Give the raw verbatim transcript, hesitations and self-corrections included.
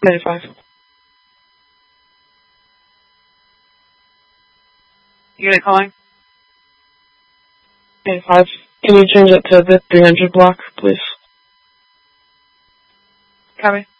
ninety-five. Unit calling? ninety-five. Can you change it to the three hundred block, please? Copy.